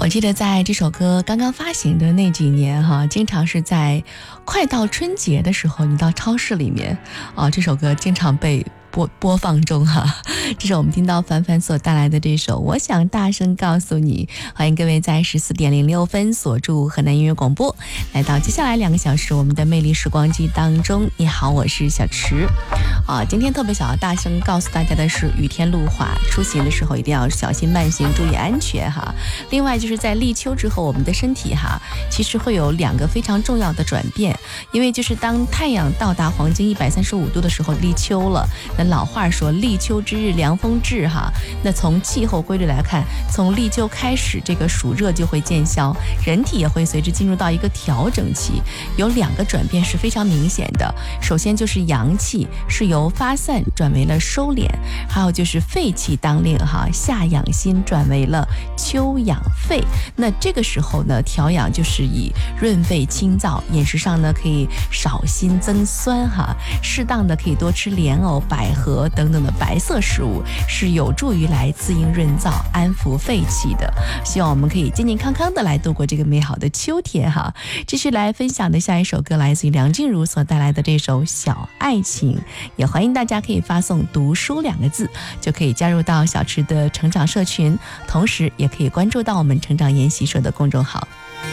我记得在这首歌刚刚发行的那几年哈，经常是在快到春节的时候，你到超市里面这首歌经常被播放中哈。这是我们听到凡凡所带来的这首我想大声告诉你。欢迎各位在14:06锁住河南音乐广播，来到接下来2个小时我们的魅力时光机当中。你好，我是小池今天特别想要大声告诉大家的是，雨天路滑，出行的时候一定要小心慢行，注意安全哈。另外就是在立秋之后，我们的身体其实会有2个非常重要的转变，因为就是当太阳到达黄金135度的时候，立秋了。那老话说立秋之日凉风至那从气候规律来看，从立秋开始，这个暑热就会见消，人体也会随之进入到一个调整期。有2个转变是非常明显的，首先就是阳气是由发散转为了收敛，还有就是肺气当令夏养心转为了秋养肺。那这个时候呢，调养就是以润肺清燥，饮食上呢可以少辛增酸适当的可以多吃莲藕、百合等等的白色食物，是有助于来滋阴润燥、安抚肺气的。希望我们可以健健康康的来度过这个美好的秋天继续来分享的下一首歌来自于梁静茹所带来的这首《小爱情》，也欢迎大家可以发送读书2个字，就可以加入到小池的成长社群，同时也可以关注到我们成长研习社的公众号。